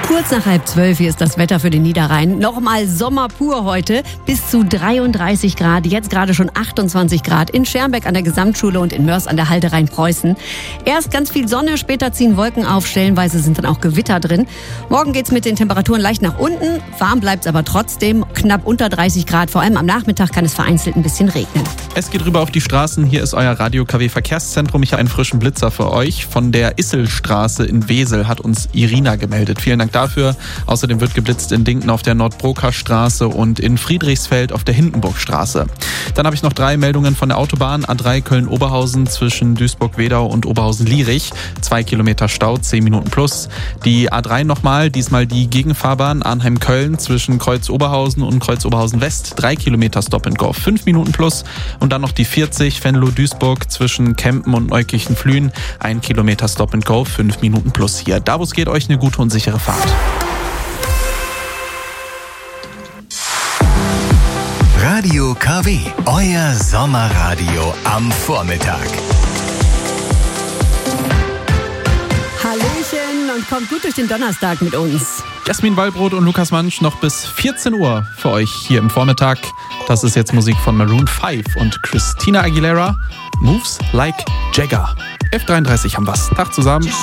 Kurz nach 11:30, hier ist das Wetter für den Niederrhein. Nochmal Sommer pur heute, bis zu 33 Grad, jetzt gerade schon 28 Grad in Schermbeck an der Gesamtschule und in Mörs an der Halde Rhein-Preußen. Erst ganz viel Sonne, später ziehen Wolken auf, stellenweise sind dann auch Gewitter drin. Morgen geht's mit den Temperaturen leicht nach unten, warm bleibt's aber trotzdem, knapp unter 30 Grad. Vor allem am Nachmittag kann es vereinzelt ein bisschen regnen. Es geht rüber auf die Straßen, hier ist euer Radio-KW-Verkehrszentrum. Ich habe einen frischen Blitzer für euch. Von der Isselstraße in Wesel hat uns Irina gemeldet. Vielen Dank dafür. Außerdem wird geblitzt in Dinken auf der Nordbroker Straße und in Friedrichsfeld auf der Hindenburgstraße. Dann habe ich noch 3 Meldungen von der Autobahn A3 Köln-Oberhausen zwischen Duisburg-Wedau und Oberhausen-Lierich. 2 Kilometer Stau, 10 Minuten plus. Die A3 nochmal, diesmal die Gegenfahrbahn Arnheim-Köln zwischen Kreuz-Oberhausen und Kreuz-Oberhausen-West. 3 Kilometer Stop-and-Go, 5 Minuten plus. Und dann noch die 40 Venlo-Duisburg zwischen Kempen und Neukirchen-Flühen. 1 Kilometer Stop-and-Go, 5 Minuten plus hier. Da, wo es geht, euch eine gute und sichere Fahrt. Radio KW, euer Sommerradio am Vormittag. Hallöchen und kommt gut durch den Donnerstag mit uns. Jasmin Wallbrot und Lukas Mansch noch bis 14 Uhr für euch hier im Vormittag. Das ist jetzt Musik von Maroon 5 und Christina Aguilera. Moves Like Jagger. 11:33 haben wir's. Tag zusammen.